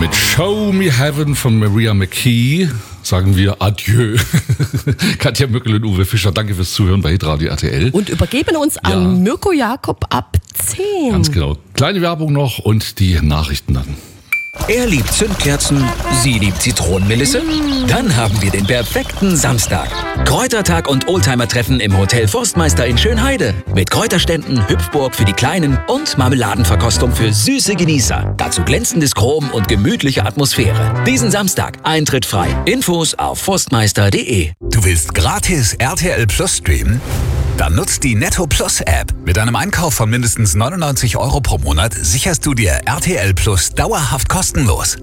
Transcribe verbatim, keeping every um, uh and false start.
Mit Show Me Heaven von Maria McKee sagen wir Adieu. Katja Mückel und Uwe Fischer, danke fürs Zuhören bei Hitradio R T L. Und übergeben uns an Ja. Mirko Jakob ab zehn. Ganz genau. Kleine Werbung noch und die Nachrichten dann. Er liebt Zündkerzen, sie liebt Zitronenmelisse. Dann haben wir den perfekten Samstag. Kräutertag und Oldtimer-Treffen im Hotel Forstmeister in Schönheide. Mit Kräuterständen, Hüpfburg für die Kleinen und Marmeladenverkostung für süße Genießer. Dazu glänzendes Chrom und gemütliche Atmosphäre. Diesen Samstag Eintritt frei. Infos auf forstmeister punkt de. Du willst gratis R T L Plus streamen? Dann nutzt die Netto Plus App. Mit einem Einkauf von mindestens neunundneunzig Euro pro Monat sicherst du dir R T L Plus dauerhaft kostenlos.